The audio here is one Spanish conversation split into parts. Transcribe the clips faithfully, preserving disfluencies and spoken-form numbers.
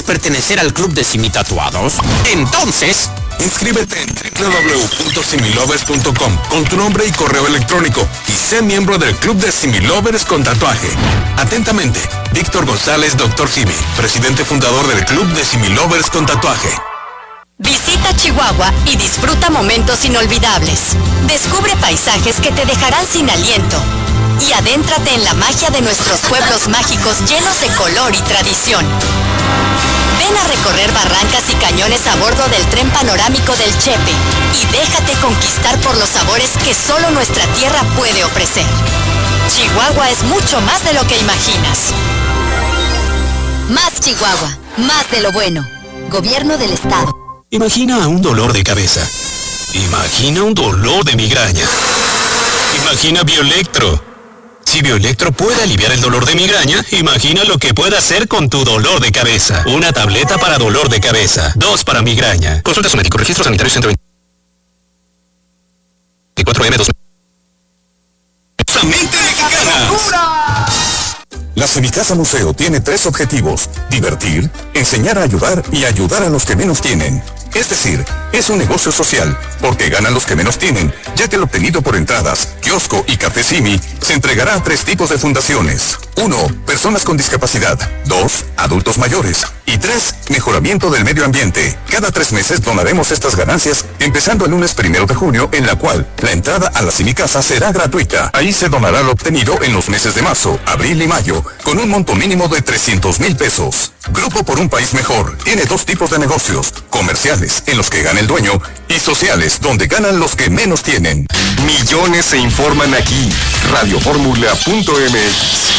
pertenecer al club de Simitatuados? Entonces, inscríbete en doble u doble u doble u punto similovers punto com con tu nombre y correo electrónico y sé miembro del club de Similovers con tatuaje. Atentamente, Víctor González, doctor Simi, presidente fundador del club de Similovers con tatuaje. Visita Chihuahua y disfruta momentos inolvidables. Descubre paisajes que te dejarán sin aliento. Y adéntrate en la magia de nuestros pueblos mágicos llenos de color y tradición. Ven a recorrer barrancas y cañones a bordo del tren panorámico del Chepe y déjate conquistar por los sabores que solo nuestra tierra puede ofrecer. Chihuahua es mucho más de lo que imaginas. Más Chihuahua, más de lo bueno. Gobierno del Estado. Imagina un dolor de cabeza. Imagina un dolor de migraña. Imagina Bioelectro. Si Bioelectro puede aliviar el dolor de migraña, imagina lo que puede hacer con tu dolor de cabeza. Una tableta para dolor de cabeza. Dos para migraña. Consulta su médico. Registro sanitario ciento veinticuatro M dos. ¡Mente mexicana! La Semicasa Museo tiene tres objetivos: divertir, enseñar a ayudar y ayudar a los que menos tienen. Es decir, es un negocio social, porque ganan los que menos tienen, ya que lo obtenido por entradas, kiosco y café Simi se entregará a tres tipos de fundaciones. Uno, personas con discapacidad. Dos, adultos mayores. Y tres, mejoramiento del medio ambiente. Cada tres meses donaremos estas ganancias, empezando el lunes primero de junio, en la cual la entrada a la Semicasa será gratuita. Ahí se donará lo obtenido en los meses de marzo, abril y mayo, con un monto mínimo de trescientos mil pesos. Grupo por un País Mejor tiene dos tipos de negocios: comerciales, en los que gana el dueño, y sociales, donde ganan los que menos tienen. Millones se informan aquí. radio fórmula punto m x.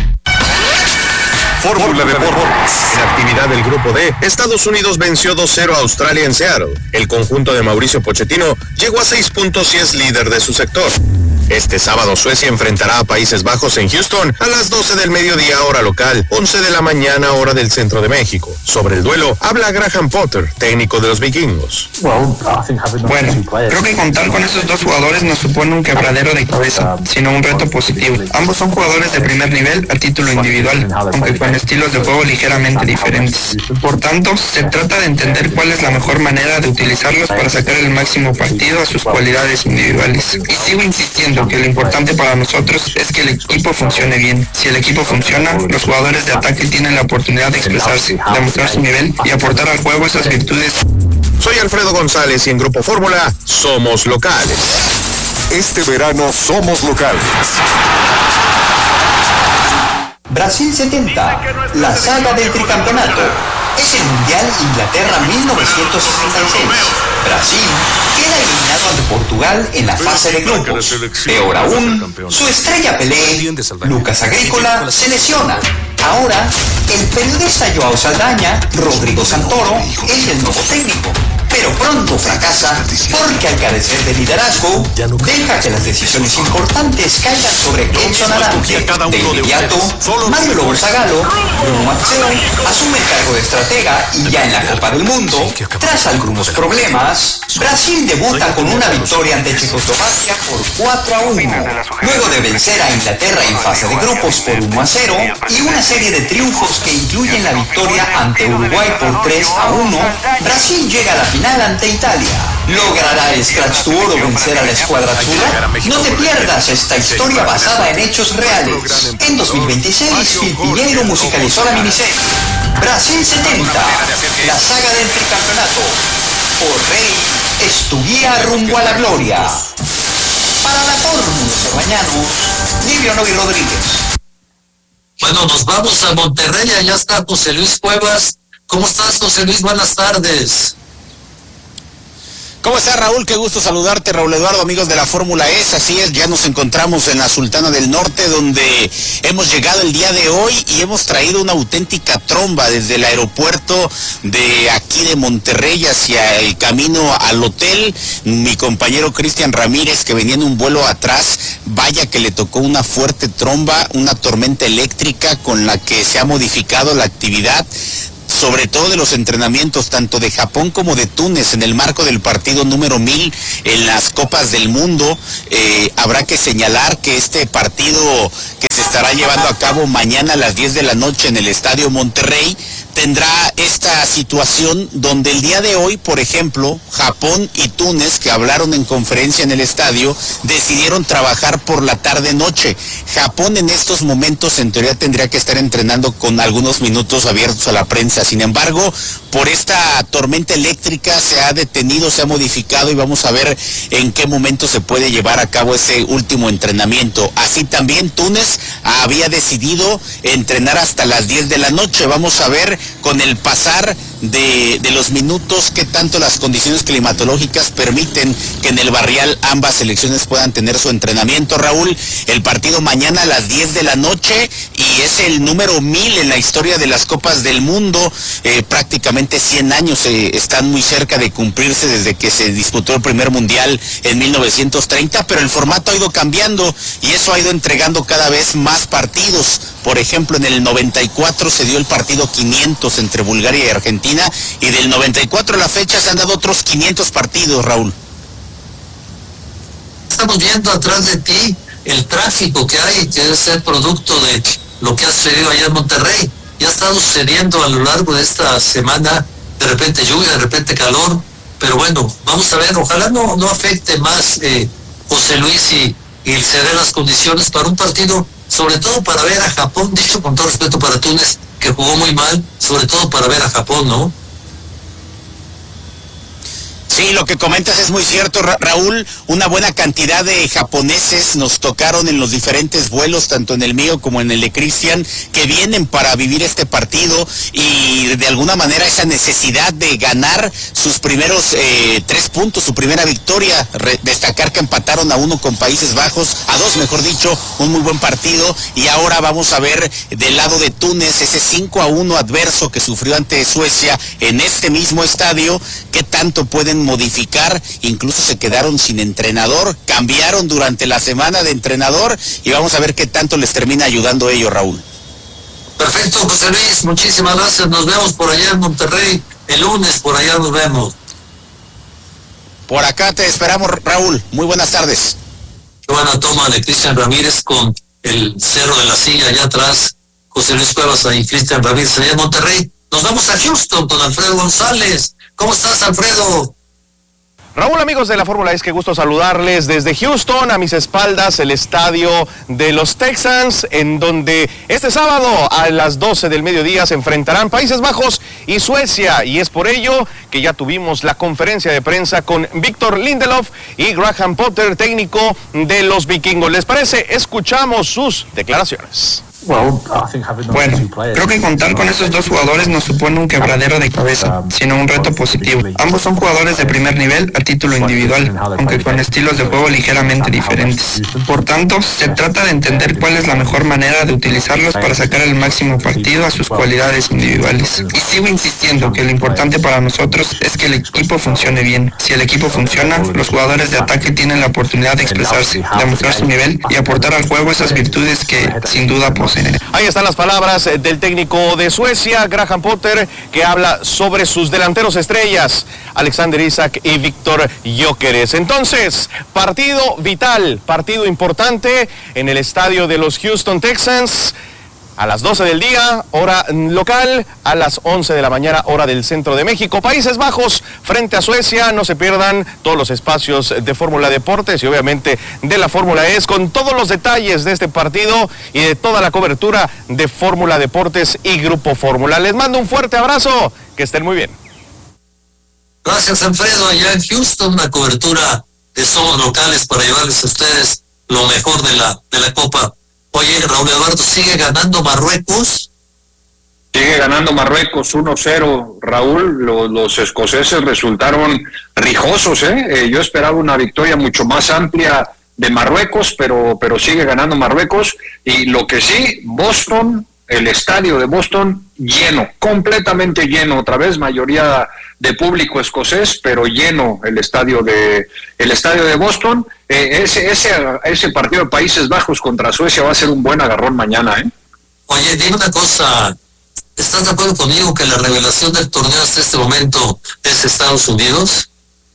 Fórmula Deportes. En actividad del Grupo D, Estados Unidos venció dos cero a Australia en Seattle. El conjunto de Mauricio Pochettino llegó a seis puntos y es líder de su sector. Este sábado Suecia enfrentará a Países Bajos en Houston a las doce del mediodía hora local, once de la mañana hora del centro de México. Sobre el duelo habla Graham Potter, técnico de los vikingos. Bueno, creo que contar con esos dos jugadores no supone un quebradero de cabeza, sino un reto positivo. Ambos son jugadores de primer nivel a título individual, aunque con estilos de juego ligeramente diferentes. Por tanto, se trata de entender cuál es la mejor manera de utilizarlos para sacar el máximo partido a sus cualidades individuales. Y sigo insistiendo que lo importante para nosotros es que el equipo funcione bien. Si el equipo funciona, los jugadores de ataque tienen la oportunidad de expresarse, demostrar su nivel y aportar al juego esas virtudes. Soy Alfredo González y en Grupo Fórmula somos locales. Este verano somos locales. Brasil setenta, la saga del tricampeonato. Es el Mundial Inglaterra mil novecientos sesenta y seis. Brasil queda eliminado ante Portugal en la fase de grupos. Peor aún, su estrella Pelé, Lucas Agrícola, se lesiona. Ahora, el periodista Joao Saldaña, Rodrigo Santoro, es el nuevo técnico. Pero pronto fracasa porque al carecer de liderazgo, deja que las decisiones importantes caigan sobre Edson Arantes. De inmediato, Mario Lobo Zagallo, Bruno Mazzeo, asume el cargo de estratega y ya en la Copa del Mundo, tras algunos problemas, Brasil debuta con una victoria ante Checoslovaquia por cuatro a uno. Luego de vencer a Inglaterra en fase de grupos por uno a cero y una serie de triunfos que incluyen la victoria ante Uruguay por tres a uno, Brasil llega a la final ante Italia. ¿Logrará el Scratch Tour o vencer a la escuadra azul? No te pierdas esta historia basada en hechos reales. En dos mil veintiséis, Phil Pinheiro musicalizó la miniserie Brasil setenta, la saga del tricampeonato. Por Rey es tu guía rumbo a la gloria. Para la Fórmula Cervañanos, Livio Novi Rodríguez. Bueno, nos vamos a Monterrey, allá está José Luis Cuevas. ¿Cómo estás, José Luis? Buenas tardes. ¿Cómo estás, Raúl? Qué gusto saludarte, Raúl Eduardo, amigos de la Fórmula E. Así es, ya nos encontramos en la Sultana del Norte, donde hemos llegado el día de hoy y hemos traído una auténtica tromba desde el aeropuerto de aquí de Monterrey hacia el camino al hotel. Mi compañero Cristian Ramírez, que venía en un vuelo atrás, vaya que le tocó una fuerte tromba, una tormenta eléctrica con la que se ha modificado la actividad, sobre todo de los entrenamientos tanto de Japón como de Túnez en el marco del partido número mil en las Copas del Mundo. Eh, habrá que señalar que este partido que se estará llevando a cabo mañana a las diez de la noche en el Estadio Monterrey, tendrá esta situación donde el día de hoy, por ejemplo, Japón y Túnez, que hablaron en conferencia en el estadio, decidieron trabajar por la tarde-noche. Japón en estos momentos en teoría tendría que estar entrenando con algunos minutos abiertos a la prensa. Sin embargo, por esta tormenta eléctrica se ha detenido, se ha modificado y vamos a ver en qué momento se puede llevar a cabo ese último entrenamiento. Así también Túnez había decidido entrenar hasta las diez de la noche. Vamos a ver con el pasar de, de los minutos qué tanto las condiciones climatológicas permiten que en el Barrial ambas selecciones puedan tener su entrenamiento. Raúl, el partido mañana a las diez de la noche y es el número mil en la historia de las Copas del Mundo. Eh, prácticamente cien años eh, están muy cerca de cumplirse desde que se disputó el primer mundial en mil novecientos treinta, pero el formato ha ido cambiando y eso ha ido entregando cada vez más partidos. Por ejemplo, en el noventa y cuatro se dio el partido quinientos entre Bulgaria y Argentina, y del noventa y cuatro a la fecha se han dado otros quinientos partidos, Raúl. Estamos viendo atrás de ti el tráfico que hay, que debe ser producto de lo que ha sucedido allá en Monterrey. Ya ha estado sucediendo a lo largo de esta semana, de repente lluvia, de repente calor, pero bueno, vamos a ver, ojalá no, no afecte más eh, José Luis y, y se den las condiciones para un partido, sobre todo para ver a Japón, dicho con todo respeto para Túnez, que jugó muy mal, sobre todo para ver a Japón, ¿no? Sí, lo que comentas es muy cierto, Ra Raúl. Una buena cantidad de japoneses nos tocaron en los diferentes vuelos, tanto en el mío como en el de Cristian, que vienen para vivir este partido y de alguna manera esa necesidad de ganar sus primeros eh, tres puntos, su primera victoria. Re destacar que empataron a uno con Países Bajos, a dos mejor dicho, un muy buen partido, y ahora vamos a ver del lado de Túnez ese cinco a uno adverso que sufrió ante Suecia en este mismo estadio, qué tanto pueden modificar. Incluso se quedaron sin entrenador, cambiaron durante la semana de entrenador y vamos a ver qué tanto les termina ayudando ellos, Raúl. Perfecto, José Luis, muchísimas gracias, nos vemos por allá en Monterrey, el lunes por allá nos vemos. Por acá te esperamos, Raúl, muy buenas tardes. Qué buena toma de Cristian Ramírez con el Cerro de la Silla allá atrás, José Luis Cuevas ahí, Cristian Ramírez allá en Monterrey. Nos vamos a Houston con Alfredo González. ¿Cómo estás, Alfredo? Raúl, amigos de la Fórmula E, qué gusto saludarles desde Houston. A mis espaldas el estadio de los Texans, en donde este sábado a las doce del mediodía se enfrentarán Países Bajos y Suecia, y es por ello que ya tuvimos la conferencia de prensa con Victor Lindelof y Graham Potter, técnico de los vikingos. ¿Les parece? Escuchamos sus declaraciones. Bueno, creo que contar con esos dos jugadores no supone un quebradero de cabeza, sino un reto positivo. Ambos son jugadores de primer nivel a título individual, aunque con estilos de juego ligeramente diferentes. Por tanto, se trata de entender cuál es la mejor manera de utilizarlos para sacar el máximo partido a sus cualidades individuales. Y sigo insistiendo que lo importante para nosotros es que el equipo funcione bien. Si el equipo funciona, los jugadores de ataque tienen la oportunidad de expresarse, demostrar su nivel y aportar al juego esas virtudes que sin duda poseen. Ahí están las palabras del técnico de Suecia, Graham Potter, que habla sobre sus delanteros estrellas, Alexander Isak y Víctor Gyökeres. Entonces, partido vital, partido importante en el estadio de los Houston Texans. A las doce del día, hora local, a las once de la mañana, hora del centro de México. Países Bajos frente a Suecia. No se pierdan todos los espacios de Fórmula Deportes y obviamente de la Fórmula E, con todos los detalles de este partido y de toda la cobertura de Fórmula Deportes y Grupo Fórmula. Les mando un fuerte abrazo, que estén muy bien. Gracias, Alfredo, allá en Houston, una cobertura de Somos Locales para llevarles a ustedes lo mejor de la, de la Copa. Oye, Raúl Eduardo, ¿sigue ganando Marruecos? Sigue ganando Marruecos uno cero, Raúl. Los, los escoceses resultaron rijosos, ¿eh? ¿eh? Yo esperaba una victoria mucho más amplia de Marruecos, pero, pero sigue ganando Marruecos. Y lo que sí, Boston, el estadio de Boston, lleno, completamente lleno. Otra vez, mayoría de público escocés, pero lleno el estadio de el estadio de Boston. Eh, ese, ese, ese partido de Países Bajos contra Suecia va a ser un buen agarrón mañana, ¿eh? Oye, dime una cosa, ¿estás de acuerdo conmigo que la revelación del torneo hasta este momento es Estados Unidos?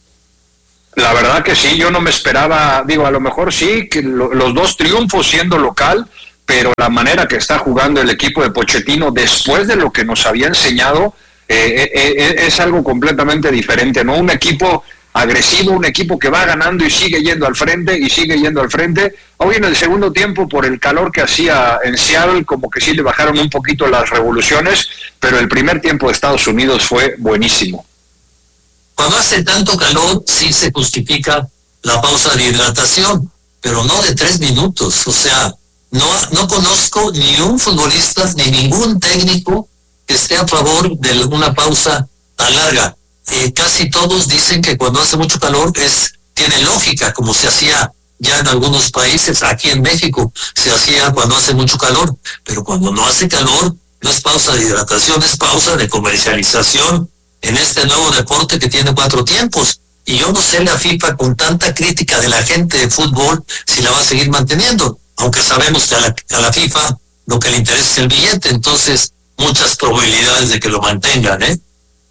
La verdad que sí, yo no me esperaba, digo, a lo mejor sí, que lo, los dos triunfos siendo local, pero la manera que está jugando el equipo de Pochettino después de lo que nos había enseñado eh, eh, es algo completamente diferente, ¿no? Un equipo agresivo, un equipo que va ganando y sigue yendo al frente y sigue yendo al frente. Hoy en el segundo tiempo, por el calor que hacía en Seattle, como que sí le bajaron un poquito las revoluciones, pero el primer tiempo de Estados Unidos fue buenísimo. Cuando hace tanto calor, sí se justifica la pausa de hidratación, pero no de tres minutos. O sea, no, no conozco ni un futbolista ni ningún técnico que esté a favor de una pausa tan larga. Eh, casi todos dicen que cuando hace mucho calor es tiene lógica, como se hacía ya en algunos países. Aquí en México se hacía cuando hace mucho calor, pero cuando no hace calor no es pausa de hidratación, es pausa de comercialización en este nuevo deporte que tiene cuatro tiempos. Y yo no sé la FIFA, con tanta crítica de la gente de fútbol, si la va a seguir manteniendo, aunque sabemos que a la, a la FIFA lo que le interesa es el billete, entonces muchas probabilidades de que lo mantengan, ¿eh?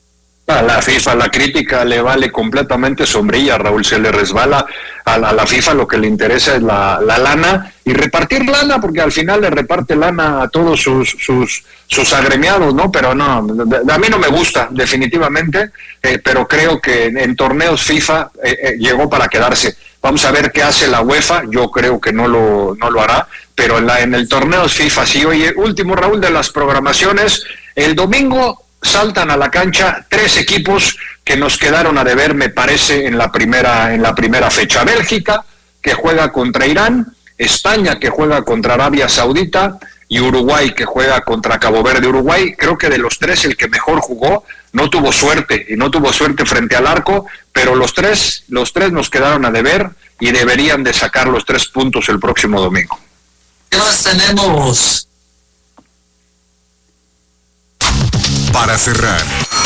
A la FIFA la crítica le vale completamente sombrilla, Raúl, se le resbala a la, a la FIFA, lo que le interesa es la, la lana y repartir lana, porque al final le reparte lana a todos sus sus sus agremiados, ¿no? Pero no, a mí no me gusta, definitivamente, eh, pero creo que en, en torneos FIFA eh, eh, llegó para quedarse. Vamos a ver qué hace la UEFA, yo creo que no lo no lo hará, pero en, la, en el torneos FIFA sí. Oye, último, Raúl, de las programaciones, el domingo saltan a la cancha tres equipos que nos quedaron a deber, me parece, en la primera en la primera fecha. Bélgica, que juega contra Irán, España, que juega contra Arabia Saudita, y Uruguay, que juega contra Cabo Verde. Uruguay, creo que de los tres el que mejor jugó, no tuvo suerte, y no tuvo suerte frente al arco, pero los tres, los tres nos quedaron a deber y deberían de sacar los tres puntos el próximo domingo. ¿Qué más tenemos? Para cerrar,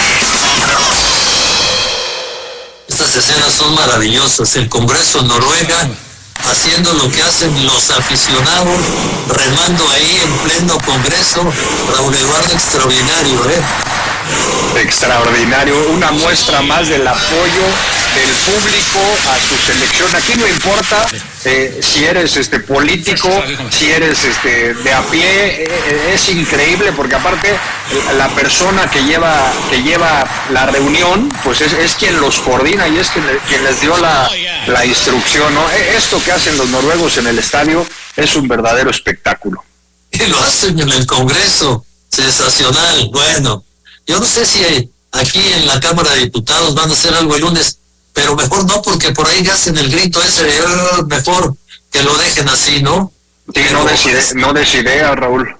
estas escenas son maravillosas. El Congreso en Noruega haciendo lo que hacen los aficionados, remando ahí en pleno Congreso. Raúl Eduardo, extraordinario, ¿eh? Extraordinario, una muestra más del apoyo del público a su selección. Aquí no importa eh, si eres este político, si eres este de a pie, eh, es increíble, porque aparte la persona que lleva que lleva la reunión, pues es, es quien los coordina y es quien, quien les dio la, la instrucción, ¿no? Esto que hacen los noruegos en el estadio es un verdadero espectáculo. Y lo hacen en el Congreso, sensacional. Bueno, yo no sé si aquí en la Cámara de Diputados van a hacer algo el lunes, pero mejor no, porque por ahí hacen el grito ese, uh, mejor que lo dejen así, ¿no? Sí, pero, no des idea, no des idea, Raúl.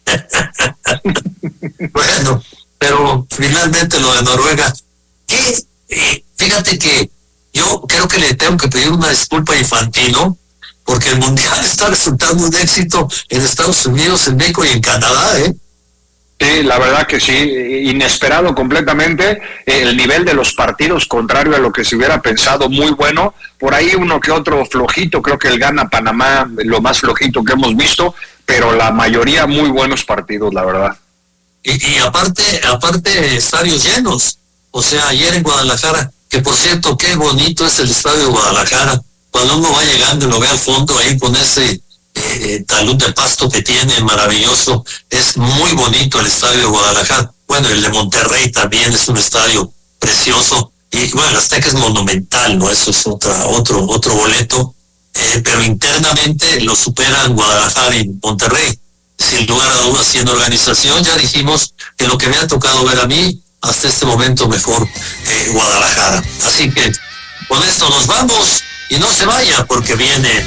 Bueno, pero finalmente lo de Noruega, ¿qué? Eh, fíjate que yo creo que le tengo que pedir una disculpa a Infantino, porque el Mundial está resultando un éxito en Estados Unidos, en México y en Canadá, ¿eh? Sí, la verdad que sí, inesperado completamente, el nivel de los partidos contrario a lo que se hubiera pensado, muy bueno, por ahí uno que otro flojito, creo que el gana Panamá, lo más flojito que hemos visto, pero la mayoría muy buenos partidos, la verdad. Y, y aparte, aparte estadios llenos, o sea, ayer en Guadalajara, que por cierto, qué bonito es el estadio de Guadalajara, cuando uno va llegando y lo ve al fondo ahí con ese Eh, talud de pasto que tiene, maravilloso, es muy bonito el estadio de Guadalajara. Bueno, el de Monterrey también es un estadio precioso, y bueno, el Azteca es monumental, ¿no? Eso es otra, otro, otro boleto, eh, pero internamente lo superan Guadalajara y Monterrey, sin lugar a dudas. Y en organización ya dijimos que lo que me ha tocado ver a mí, hasta este momento mejor eh, Guadalajara. Así que con esto nos vamos, y no se vaya, porque viene